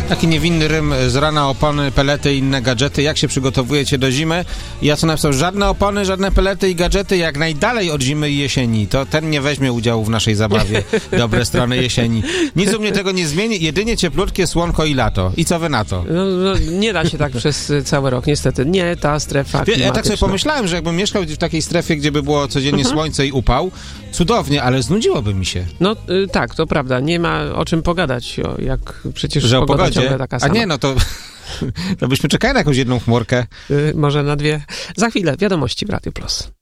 Taki niewinny rym z rana, opony, pelety i inne gadżety. Jak się przygotowujecie do zimy? Ja co napisał, żadne opony, żadne pelety i gadżety, jak najdalej od zimy i jesieni. To ten nie weźmie udziału w naszej zabawie. Dobre strony jesieni. Nic u mnie tego nie zmieni, jedynie cieplutkie słonko i lato. I co wy na to? No, nie da się tak przez cały rok, niestety. Nie ta strefa klimatyczna. Ja tak sobie pomyślałem, że jakbym mieszkał w takiej strefie, gdzie by było codziennie słońce i upał, cudownie, ale znudziłoby mi się. No tak, to prawda. Nie ma o czym pogadać, jak przecież Że o pogoda pogodzie? ciągle taka sama. A nie, no to byśmy czekali na jakąś jedną chmurkę. Może na dwie. Za chwilę, wiadomości w Radio Plus.